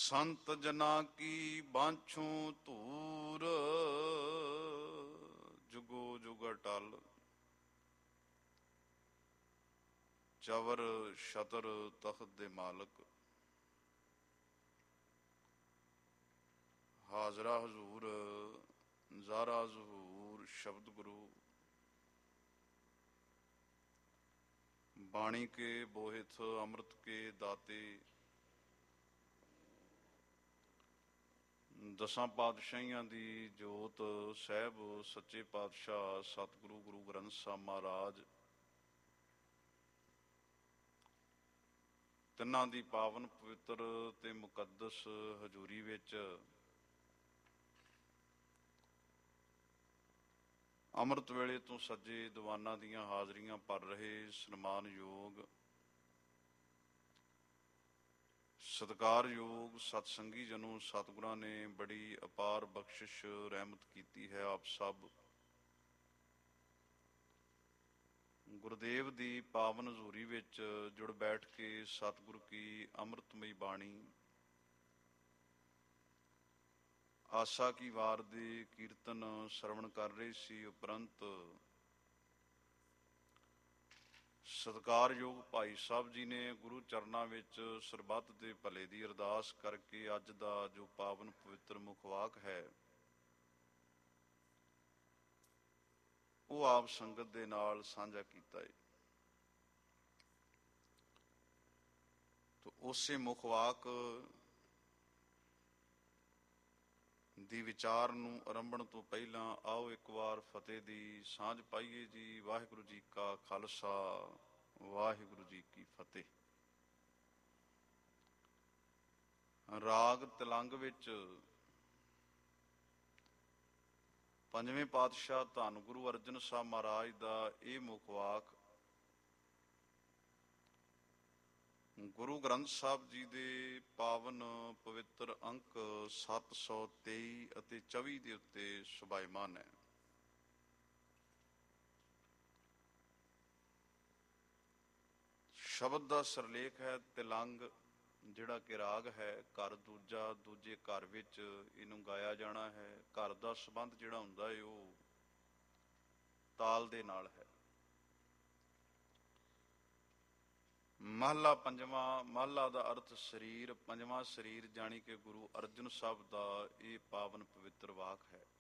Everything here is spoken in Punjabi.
ਸੰਤ ਜਨਾ ਕੀ ਬਾਂਛੂ ਧੂਰ, ਜੁਗੋ ਜੁਗ ਅਟਲ। ਚਵਰ ਛਤਰ ਤਖਤ ਦੇ ਮਾਲਕ, ਹਾਜ਼ਰਾ ਹਜ਼ੂਰ ਜ਼ਾਰਾ ਜ਼ਹੂਰ ਸ਼ਬਦ ਗੁਰੂ। ਬਾਣੀ ਕੇ ਬੋਹਿਥ ਅੰਮ੍ਰਿਤ ਕੇ ਦਾਤੇ, ਦਸਾਂ ਪਾਤਸ਼ਾਹੀਆਂ ਦੀ ਜੋਤ ਸਾਹਿਬ ਸੱਚੇ ਪਾਤਸ਼ਾਹ ਸਤਿਗੁਰੂ ਗੁਰੂ ਗ੍ਰੰਥ ਸਾਹਿਬ ਮਹਾਰਾਜ, ਤਿੰਨਾਂ ਦੀ ਪਾਵਨ ਪਵਿੱਤਰ ਤੇ ਮੁਕੱਦਸ ਹਜ਼ੂਰੀ ਵਿੱਚ ਅੰਮ੍ਰਿਤ ਵੇਲੇ ਤੋਂ ਸੱਜੇ ਦੀਵਾਨਾਂ ਦੀਆਂ ਹਾਜ਼ਰੀਆਂ ਭਰ ਰਹੇ ਸਨਮਾਨਯੋਗ ਸਤਿਕਾਰਯੋਗ ਸਤਸੰਗੀ ਜਨੋ, ਸਤਿਗੁਰਾਂ ਨੇ ਬੜੀ ਅਪਾਰ ਬਖਸ਼ਿਸ਼ ਰਹਿਮਤ ਕੀਤੀ ਹੈ। ਆਪ ਸਭ ਗੁਰਦੇਵ ਦੀ ਪਾਵਨ ਹਜ਼ੂਰੀ ਵਿੱਚ ਜੁੜ ਬੈਠ ਕੇ ਸਤਿਗੁਰੂ ਕੀ ਅੰਮ੍ਰਿਤਮਈ ਬਾਣੀ ਆਸਾ ਕੀ ਵਾਰ ਦੇ ਕੀਰਤਨ ਸਰਵਣ ਕਰ ਰਹੇ ਸੀ। ਉਪਰੰਤ ਸਤਿਕਾਰਯੋਗ ਭਾਈ ਸਾਹਿਬ ਜੀ ਨੇ ਗੁਰੂ ਚਰਨਾਂ ਵਿੱਚ ਸਰਬੱਤ ਦੇ ਭਲੇ ਦੀ ਅਰਦਾਸ ਕਰਕੇ ਅੱਜ ਦਾ ਜੋ ਪਾਵਨ ਪਵਿੱਤਰ ਮੁਖਵਾਕ ਹੈ ਉਹ ਆਪ ਸੰਗਤ ਦੇ ਨਾਲ ਸਾਂਝਾ ਕੀਤਾ ਹੈ। ਤਾਂ ਉਸੇ ਮੁਖਵਾਕ ਦੀ ਵਿਚਾਰ ਨੂੰ ਆਰੰਭਣ ਤੋਂ ਪਹਿਲਾਂ ਆਓ ਇੱਕ ਵਾਰ ਫਤਿਹ ਦੀ ਸਾਂਝ ਪਾਈਏ ਜੀ। ਵਾਹਿਗੁਰੂ ਜੀ ਕਾ ਖਾਲਸਾ, ਵਾਹਿਗੁਰੂ ਜੀ ਕੀ ਫਤਿਹ। ਰਾਗ ਤਿਲੰਗ ਵਿੱਚ ਪੰਜਵੇਂ ਪਾਤਸ਼ਾਹ ਧੰਨ ਗੁਰੂ ਅਰਜਨ ਸਾਹਿਬ ਮਹਾਰਾਜ ਦਾ ਇਹ ਮੁਖਵਾਕ ਗੁਰੂ ਗ੍ਰੰਥ ਸਾਹਿਬ ਜੀ ਦੇ ਪਾਵਨ ਪਵਿੱਤਰ ਅੰਕ 723 ਅਤੇ 24 ਦੇ ਉੱਤੇ ਸੁਭਾਇਮਾਨ ਹੈ। ਸ਼ਬਦ ਦਾ ਸਰਲੇਖ ਹੈ ਤਿਲੰਗ, ਜਿਹੜਾ ਕਿ ਰਾਗ ਹੈ। ਘਰ ਦੂਜਾ, ਦੂਜੇ ਘਰ ਵਿੱਚ ਇਹਨੂੰ ਗਾਇਆ ਜਾਣਾ ਹੈ। ਘਰ ਦਾ ਸੰਬੰਧ ਜਿਹੜਾ ਹੁੰਦਾ ਹੈ ਉਹ ਤਾਲ ਦੇ ਨਾਲ ਹੈ। ਮਹਲਾ ਪੰਜਵਾਂ, ਮਹਲਾ ਦਾ ਅਰਥ ਸਰੀਰ, ਪੰਜਵਾਂ ਸਰੀਰ ਜਾਣੀ ਕਿ ਗੁਰੂ ਅਰਜਨ ਸਾਹਿਬ ਦਾ ਇਹ ਪਾਵਨ ਪਵਿੱਤਰ ਵਾਕ ਹੈ।